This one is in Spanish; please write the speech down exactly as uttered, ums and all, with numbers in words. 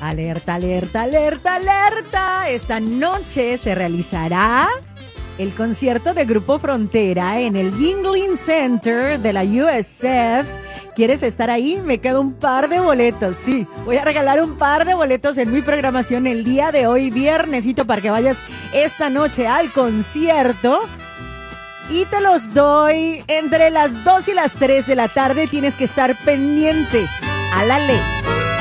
Alerta, alerta, alerta, alerta. Esta noche se realizará el concierto de Grupo Frontera en el Yuengling Center de la U S F. ¿Quieres estar ahí? Me quedan un par de boletos. Sí, voy a regalar un par de boletos en mi programación el día de hoy, viernesito, para que vayas esta noche al concierto. Y te los doy entre las dos y las tres de la tarde. Tienes que estar pendiente. ¡Álale!